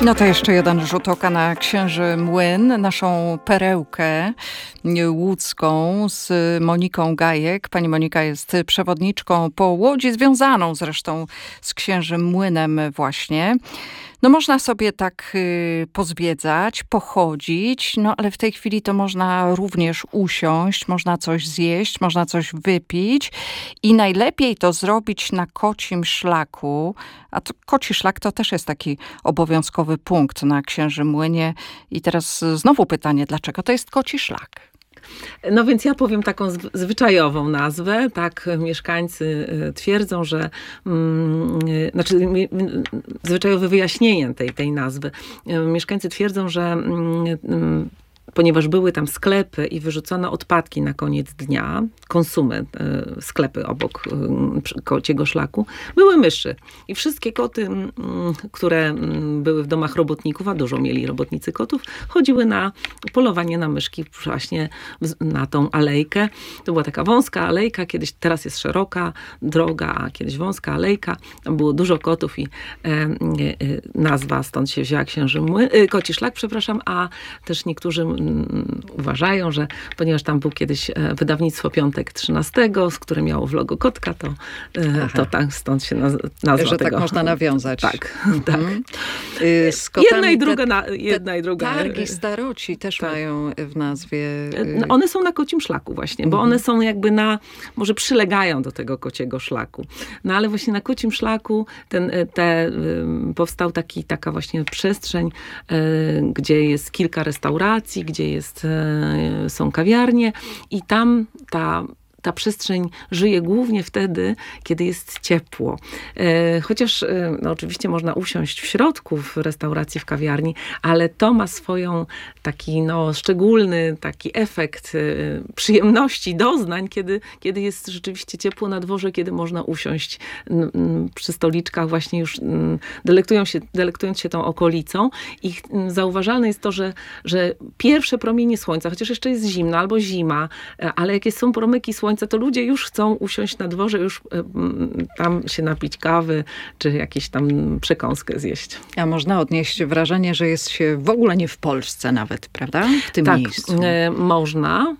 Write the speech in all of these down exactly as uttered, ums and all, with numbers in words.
No to jeszcze jeden rzut oka na Księży Młyn, naszą perełkę łódzką z Moniką Gajek. Pani Monika jest przewodniczką po Łodzi, związaną zresztą z Księżym Młynem właśnie. No można sobie tak y, pozwiedzać, pochodzić, no ale w tej chwili to można również usiąść, można coś zjeść, można coś wypić i najlepiej to zrobić na Kocim Szlaku. A to, Koci Szlak to też jest taki obowiązkowy punkt na Księżym Młynie. I teraz znowu pytanie, dlaczego to jest Koci Szlak? No więc ja powiem taką zw- zwyczajową nazwę. Tak mieszkańcy twierdzą, że mm, znaczy mi, zwyczajowe wyjaśnienie tej, tej nazwy. Mieszkańcy twierdzą, że mm, ponieważ były tam sklepy i wyrzucono odpadki na koniec dnia, konsumy, sklepy obok Kociego Szlaku, były myszy. I wszystkie koty, które były w domach robotników, a dużo mieli robotnicy kotów, chodziły na polowanie na myszki właśnie na tą alejkę. To była taka wąska alejka, kiedyś, teraz jest szeroka droga, a kiedyś wąska alejka. Tam było dużo kotów i e, e, nazwa stąd się wzięła Księży Młyn, e, Koci Szlak, przepraszam, a też niektórzy uważają, że ponieważ tam był kiedyś wydawnictwo Piątek trzynastego, które miało w logo kotka, to, to tak stąd się naz- nazwa Że tego. tak można nawiązać. Tak, mhm. tak. Z kotami jedna i druga. Te, na, jedna i druga. Targi staroci też tak mają w nazwie. No one są na Kocim Szlaku właśnie, bo mhm. one są jakby na, może przylegają do tego Kociego Szlaku. No ale właśnie na Kocim Szlaku ten, te, powstał taki, taka właśnie przestrzeń, gdzie jest kilka restauracji, gdzie jest, są kawiarnie i tam ta ta przestrzeń żyje głównie wtedy, kiedy jest ciepło. Chociaż no, oczywiście można usiąść w środku w restauracji, w kawiarni, ale to ma swoją taki no, szczególny taki efekt przyjemności, doznań, kiedy, kiedy jest rzeczywiście ciepło na dworze, kiedy można usiąść przy stoliczkach właśnie już delektują się, delektując się tą okolicą. I zauważalne jest to, że, że pierwsze promienie słońca, chociaż jeszcze jest zimno albo zima, ale jakie są promyki słońca, to ludzie już chcą usiąść na dworze, już tam się napić kawy, czy jakieś tam przekąskę zjeść. A można odnieść wrażenie, że jest się w ogóle nie w Polsce nawet, prawda? W tym tak, miejscu. Tak, można.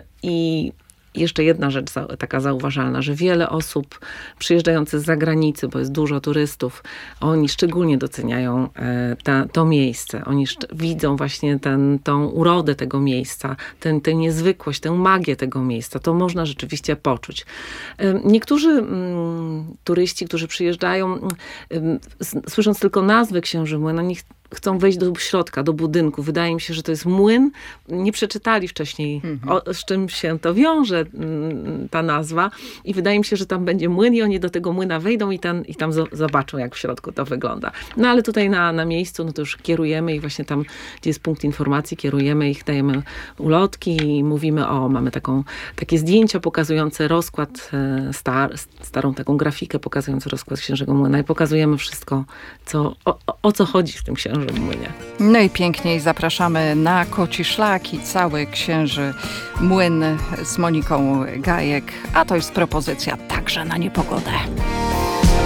I jeszcze jedna rzecz taka zauważalna, że wiele osób przyjeżdżających z zagranicy, bo jest dużo turystów, oni szczególnie doceniają ta, to miejsce. Oni widzą właśnie ten, tą urodę tego miejsca, ten, tę niezwykłość, tę magię tego miejsca. To można rzeczywiście poczuć. Niektórzy mm, turyści, którzy przyjeżdżają, mm, słysząc tylko nazwę Księży Młyn, oni chcą wejść do środka, do budynku. Wydaje mi się, że to jest młyn. Nie przeczytali wcześniej, mhm. o, z czym się to wiąże, ta nazwa. I wydaje mi się, że tam będzie młyn i oni do tego młyna wejdą i, ten, i tam z- zobaczą, jak w środku to wygląda. No ale tutaj na, na miejscu, no to już kierujemy i właśnie tam, gdzie jest punkt informacji, kierujemy ich, dajemy ulotki i mówimy o, mamy taką, takie zdjęcia pokazujące rozkład, star, starą taką grafikę pokazującą rozkład Księżego Młyna i pokazujemy wszystko, co, o, o co chodzi w tym księży Młynie. No i piękniej zapraszamy na Koci Szlak i cały Księży Młyn z Moniką Gajek, a to jest propozycja także na niepogodę.